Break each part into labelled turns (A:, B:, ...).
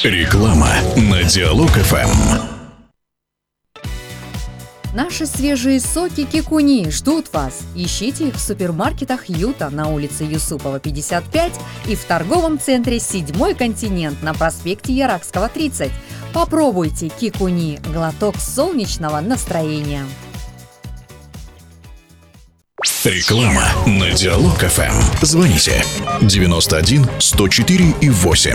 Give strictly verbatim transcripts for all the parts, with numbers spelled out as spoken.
A: Реклама на Диалог-ФМ.
B: Наши свежие соки Кикуни ждут вас. Ищите их в супермаркетах Юта на улице Юсупова, пятьдесят пять и в торговом центре «Седьмой континент» на проспекте Яракского, тридцать. Попробуйте Кикуни – глоток солнечного настроения.
A: Реклама на Диалог-ФМ. Звоните девяносто один сто четыре и восемь.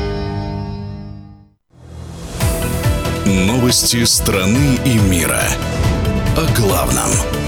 A: Новости страны и мира. О главном.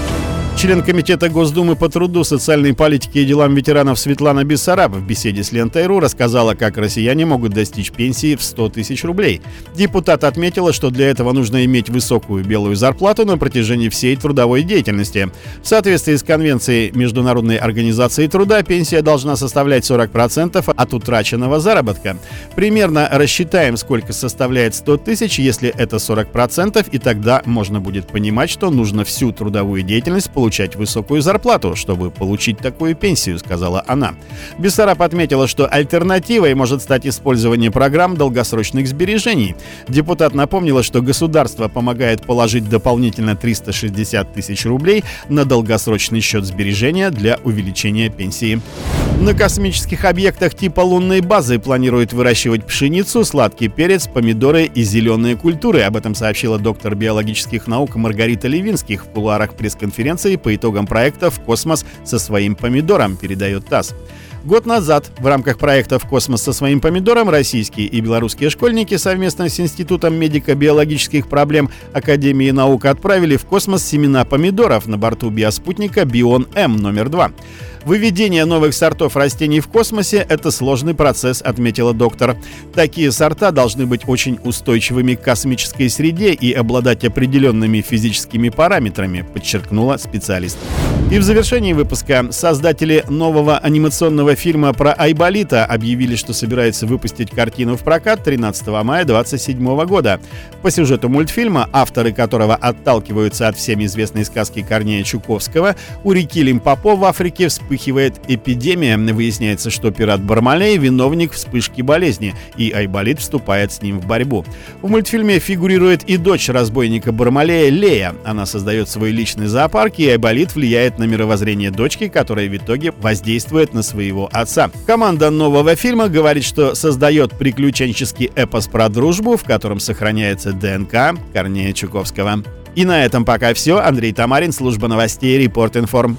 C: Член Комитета Госдумы по труду, социальной политике и делам ветеранов Светлана Бессараб в беседе с Лентой.ру рассказала, как россияне могут достичь пенсии в сто тысяч рублей. Депутат отметила, что для этого нужно иметь высокую белую зарплату на протяжении всей трудовой деятельности. В соответствии с Конвенцией Международной организации труда, пенсия должна составлять сорок процентов от утраченного заработка. Примерно рассчитаем, сколько составляет сто тысяч, если это сорок процентов, и тогда можно будет понимать, что нужно всю трудовую деятельность получать высокую зарплату, чтобы получить такую пенсию, сказала она. Бессараб отметила, что альтернативой может стать использование программ долгосрочных сбережений. Депутат напомнила, что государство помогает положить дополнительно триста шестьдесят тысяч рублей на долгосрочный счет сбережения для увеличения пенсии. На космических объектах типа лунной базы планируют выращивать пшеницу, сладкий перец, помидоры и зеленые культуры. Об этом сообщила доктор биологических наук Маргарита Левинских в кулуарах пресс-конференции по итогам проекта «В космос со своим помидором», передает ТАСС. Год назад в рамках проекта «В космос со своим помидором» российские и белорусские школьники совместно с Институтом медико-биологических проблем Академии наук отправили в космос семена помидоров на борту биоспутника «Бион-М» номер два. Выведение новых сортов растений в космосе – это сложный процесс, отметила доктор. Такие сорта должны быть очень устойчивыми к космической среде и обладать определенными физическими параметрами, подчеркнула специалист. И в завершении выпуска создатели нового анимационного фильма про Айболита объявили, что собираются выпустить картину в прокат тринадцатого мая двадцать седьмого года. По сюжету мультфильма, авторы которого отталкиваются от всем известной сказки Корнея Чуковского, у реки Лимпопо в Африке вспыхивает эпидемия. Выясняется, что пират Бармалей – виновник вспышки болезни, и Айболит вступает с ним в борьбу. В мультфильме фигурирует и дочь разбойника Бармалея Лея. Она создает свой личный зоопарк, и Айболит влияет на мировоззрение дочки, которая в итоге воздействует на своего отца. Команда нового фильма говорит, что создает приключенческий эпос про дружбу, в котором сохраняется ДНК Корнея Чуковского. И на этом пока все. Андрей Тамарин, служба новостей Репорт.Информ.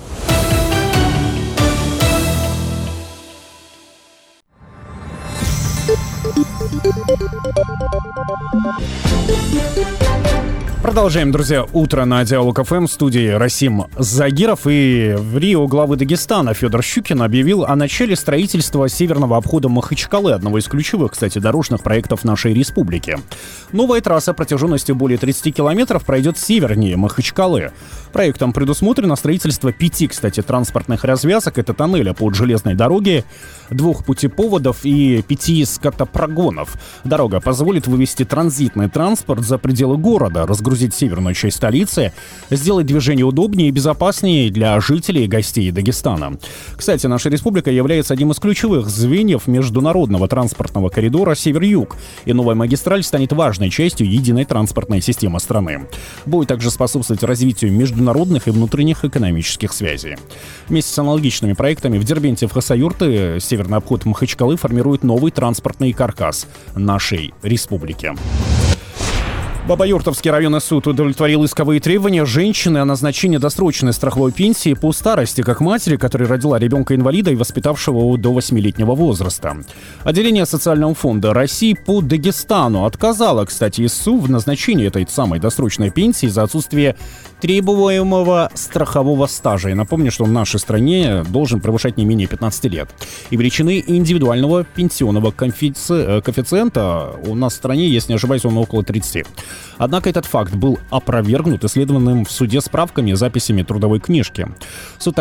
D: Продолжаем, друзья, утро на Диалог-ФМ. В студии Расим Загиров. И в Рио главы Дагестана Федор Щукин объявил о начале строительства северного обхода Махачкалы, одного из ключевых, кстати, дорожных проектов нашей республики. Новая трасса протяженностью более тридцати километров пройдет севернее Махачкалы. Проектом предусмотрено строительство пяти, кстати, транспортных развязок. Это тоннеля под железной дороге, двух путепроводов и пяти скотопрогонов. Дорога позволит вывести транзитный транспорт за пределы города, разгрузить северную часть столицы, сделать движение удобнее и безопаснее для жителей и гостей Дагестана. Кстати, наша республика является одним из ключевых звеньев международного транспортного коридора Север-Юг, и новая магистраль станет важной частью единой транспортной системы страны. Будет также способствовать развитию международных и внутренних экономических связей. Вместе с аналогичными проектами в Дербенте, в Хасавюрте северный обход Махачкалы формирует новый транспортный каркас нашей республики. Бабаюртовский районный суд удовлетворил исковые требования женщины о назначении досрочной страховой пенсии по старости как матери, которая родила ребенка-инвалида и воспитавшего его до восьмилетнего возраста. Отделение Социального фонда России по Дагестану отказало, кстати, ИСУ в назначении этой самой досрочной пенсии за отсутствие требуемого страхового стажа. Я напомню, что в нашей стране должен превышать не менее пятнадцати лет. И величины индивидуального пенсионного коэффици... коэффициента у нас в стране, если не ошибаюсь, он около тридцати. Однако этот факт был опровергнут исследованным в суде справками и записями трудовой книжки. Суд